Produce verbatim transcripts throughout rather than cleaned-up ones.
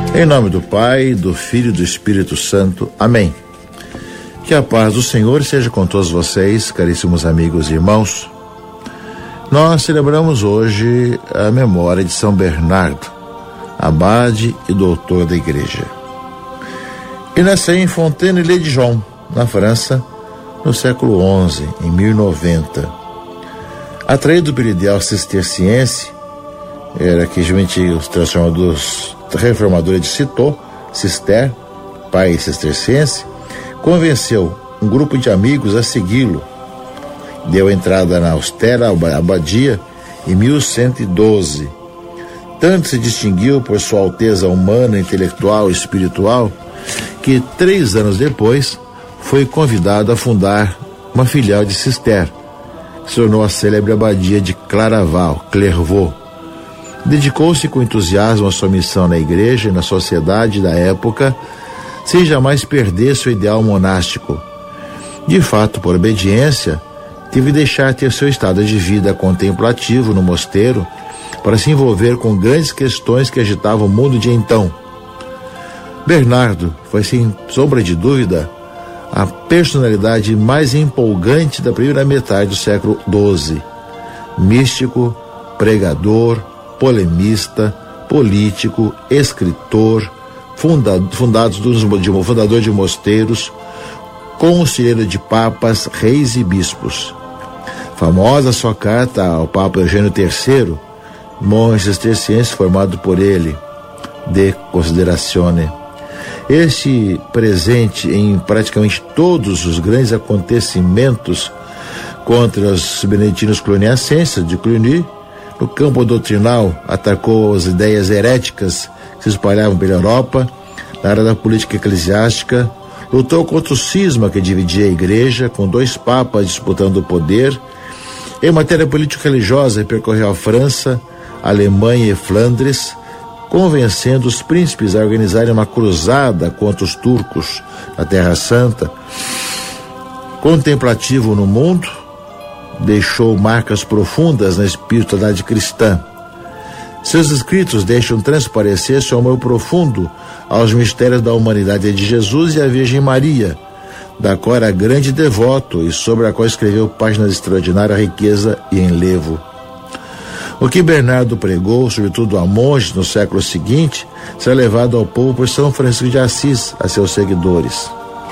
Em nome do Pai, do Filho e do Espírito Santo. Amém. Que a paz do Senhor seja com todos vocês, caríssimos amigos e irmãos. Nós celebramos hoje a memória de São Bernardo, abade e doutor da Igreja. Ele nasceu em Fontaine-le-Dijon, na França, no século onze, em mil e noventa. Atraído pelo ideal cisterciense, era que geralmente os transformadores reformadores de Citeaux, Cister, pai cisterciense, convenceu um grupo de amigos a segui-lo. Deu entrada na austera abadia em mil cento e doze. Tanto se distinguiu por sua alteza humana, intelectual e espiritual, que três anos depois foi convidado a fundar uma filial de Cister, que se tornou a célebre abadia de Claraval, Clairvaux. Dedicou-se com entusiasmo à sua missão na igreja e na sociedade da época, sem jamais perder seu ideal monástico. De fato, por obediência, teve de deixar ter seu estado de vida contemplativo no mosteiro para se envolver com grandes questões que agitavam o mundo de então. Bernardo foi, sem sombra de dúvida, a personalidade mais empolgante da primeira metade do século doze. Místico, pregador, polemista, político, escritor, funda, fundados dos, de, fundador de mosteiros, conselheiro de papas, reis e bispos. Famosa sua carta ao Papa Eugênio terceiro, monge cisterciense formado por ele, De Considerazione. Este presente em praticamente todos os grandes acontecimentos contra os beneditinos cluniacenses de Cluny. No campo doutrinal, atacou as ideias heréticas que se espalhavam pela Europa. Na área da política eclesiástica, lutou contra o cisma que dividia a igreja, com dois papas disputando o poder. Em matéria político-religiosa, percorreu a França, a Alemanha e Flandres, convencendo os príncipes a organizarem uma cruzada contra os turcos na Terra Santa. Contemplativo no mundo, deixou marcas profundas na espiritualidade cristã. Seus escritos deixam transparecer seu amor profundo aos mistérios da humanidade de Jesus e à Virgem Maria, da qual era grande devoto e sobre a qual escreveu páginas de extraordinária riqueza e enlevo. O que Bernardo pregou, sobretudo a monges no século seguinte, será levado ao povo por São Francisco de Assis, a seus seguidores.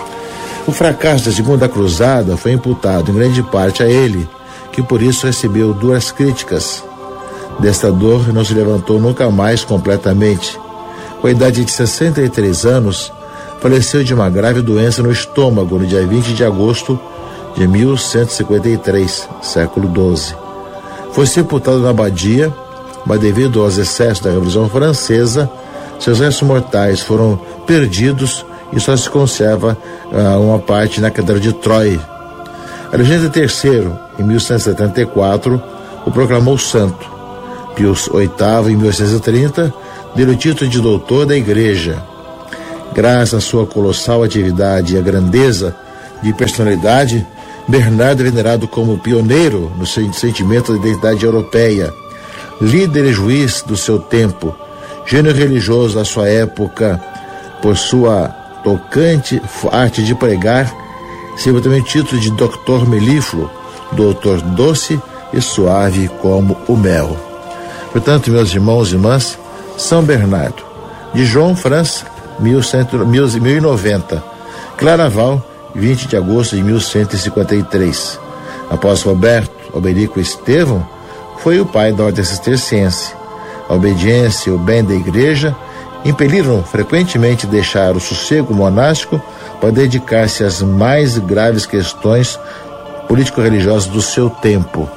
O fracasso da Segunda Cruzada foi imputado em grande parte a ele, que por isso recebeu duras críticas. Desta dor não se levantou nunca mais completamente. Com a idade de sessenta e três anos, faleceu de uma grave doença no estômago no dia vinte de agosto de mil cento e cinquenta e três, século doze. Foi sepultado na abadia, mas devido aos excessos da Revolução Francesa, seus restos mortais foram perdidos e só se conserva uh, uma parte na Catedral de Troyes. Alexandre terceiro, em mil cento e setenta e quatro, o proclamou santo. Pius oitavo, em mil oitocentos e trinta, deu o título de doutor da Igreja. Graças à sua colossal atividade e à grandeza de personalidade, Bernardo é venerado como pioneiro no sentimento da identidade europeia, líder e juiz do seu tempo, gênio religioso da sua época, por sua tocante arte de pregar, recebeu também o título de doutor melífluo, doutor doce e suave como o mel. Portanto, meus irmãos e irmãs, São Bernardo, Dijon, França, mil e noventa, Claraval, vinte de agosto de mil cento e cinquenta e três. Após Roberto Alberico Estevão, foi o pai da ordem cisterciense. A obediência e o bem da igreja impeliram frequentemente a deixar o sossego monástico para dedicar-se às mais graves questões político-religiosas do seu tempo.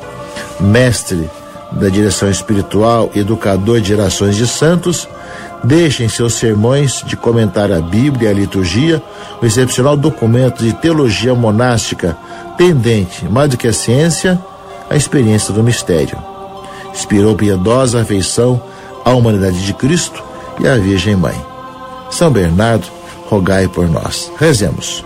Mestre da direção espiritual e educador de gerações de santos, deixa em seus sermões de comentar a Bíblia e a liturgia um excepcional documento de teologia monástica, tendente, mais do que a ciência, à experiência do mistério. Inspirou piedosa afeição à humanidade de Cristo e à Virgem Mãe. São Bernardo, rogai por nós. Rezemos.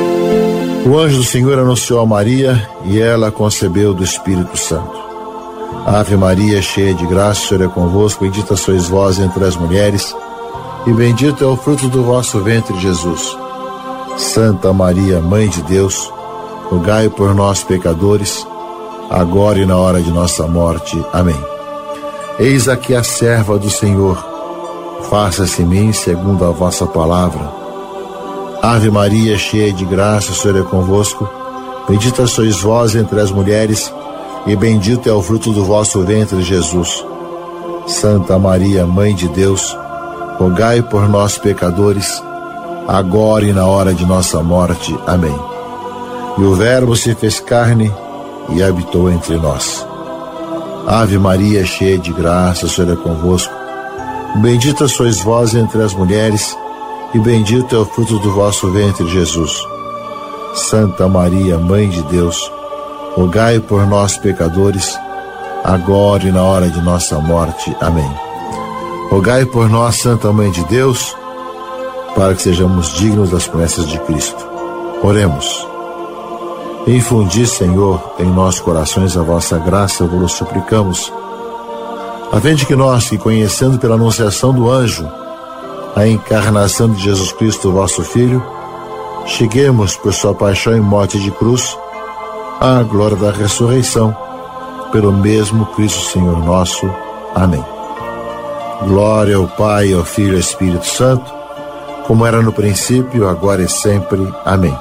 O anjo do Senhor anunciou a Maria e ela concebeu do Espírito Santo. Ave Maria, cheia de graça, o Senhor é convosco, bendita sois vós entre as mulheres, e bendito é o fruto do vosso ventre, Jesus. Santa Maria, Mãe de Deus, rogai por nós, pecadores, agora e na hora de nossa morte. Amém. Eis aqui a serva do Senhor, faça-se em mim segundo a vossa palavra. Ave Maria, cheia de graça, o Senhor é convosco, bendita sois vós entre as mulheres, e bendito é o fruto do vosso ventre, Jesus. Santa Maria, Mãe de Deus, rogai por nós, pecadores, agora e na hora de nossa morte. Amém. E o Verbo se fez carne e habitou entre nós. Ave Maria, cheia de graça, o Senhor é convosco, bendita sois vós entre as mulheres, e bendito é o fruto do vosso ventre, Jesus. Santa Maria, Mãe de Deus, rogai por nós, pecadores, agora e na hora de nossa morte. Amém. Rogai por nós, Santa Mãe de Deus, para que sejamos dignos das promessas de Cristo. Oremos. Infundi, Senhor, em nossos corações a vossa graça, vos suplicamos, a fim de que nós, que conhecendo pela anunciação do anjo a encarnação de Jesus Cristo, vosso Filho, cheguemos por sua paixão e morte de cruz à glória da ressurreição, pelo mesmo Cristo Senhor nosso. Amém. Glória ao Pai, ao Filho e ao Espírito Santo, como era no princípio, agora e sempre. Amém.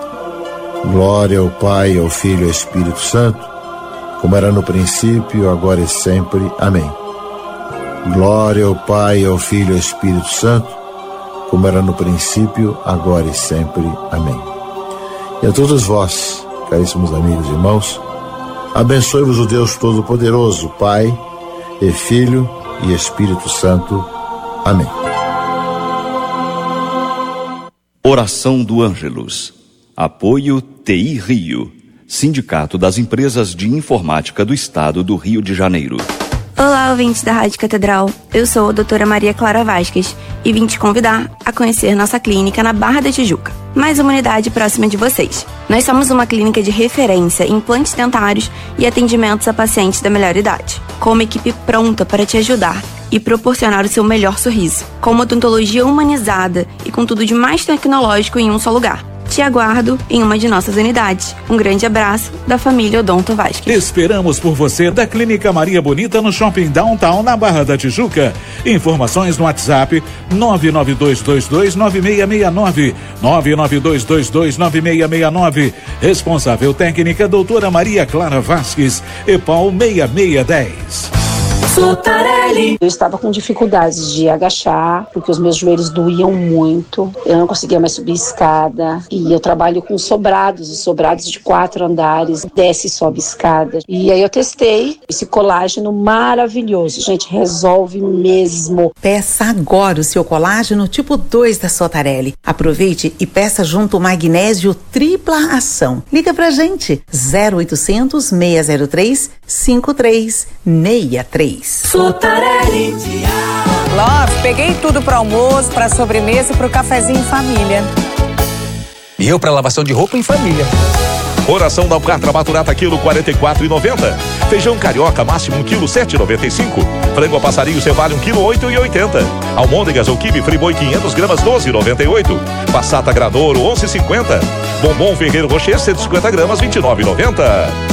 Glória ao Pai, ao Filho e ao Espírito Santo, como era no princípio, agora e sempre. Amém. Glória ao Pai, ao Filho e ao Espírito Santo, como era no princípio, agora e sempre. Amém. E a todos vós, caríssimos amigos e irmãos, abençoe-vos o Deus Todo-Poderoso, Pai e Filho e Espírito Santo. Amém. Oração do Ângelus. Apoio T I Rio, Sindicato das Empresas de Informática do Estado do Rio de Janeiro. Olá, ouvintes da Rádio Catedral. Eu sou a doutora Maria Clara Vasquez e vim te convidar a conhecer nossa clínica na Barra da Tijuca, mais uma unidade próxima de vocês. Nós somos uma clínica de referência em implantes dentários e atendimentos a pacientes da melhor idade, com uma equipe pronta para te ajudar e proporcionar o seu melhor sorriso, com uma odontologia humanizada e com tudo de mais tecnológico em um só lugar. Te aguardo em uma de nossas unidades. Um grande abraço da família Odonto Vasquez. Esperamos por você da Clínica Maria Bonita no Shopping Downtown, na Barra da Tijuca. Informações no WhatsApp nove nove dois dois dois nove seis seis nove, nove nove dois dois dois nove seis seis nove. Responsável técnica doutora Maria Clara Vasquez, EPAL seis seis um zero. Sotarelli. Eu estava com dificuldades de agachar, porque os meus joelhos doíam muito. Eu não conseguia mais subir escada. E eu trabalho com sobrados, e sobrados de quatro andares, desce e sobe escada. E aí eu testei esse colágeno maravilhoso. Gente, resolve mesmo. Peça agora o seu colágeno tipo dois da Sotarelli. Aproveite e peça junto o magnésio tripla ação. Liga pra gente, zero oitocentos, seis zero três, cinco três seis três. Sotarelli. Love, peguei tudo para almoço, para sobremesa e para o cafezinho em família. E eu para lavação de roupa em família. Coração da alcatra maturata quilo quarenta e quatro reais e noventa centavos. Feijão carioca máximo um quilo sete reais e noventa e cinco centavos. Frango a passarinho cevale um quilo oito reais e oitenta centavos. Almôndegas ou quibe friboi quinhentas gramas doze reais e noventa e oito centavos. Passata granouro onze reais e cinquenta centavos. Bombom Ferreiro Rocher cento e cinquenta gramas vinte e nove reais e noventa centavos.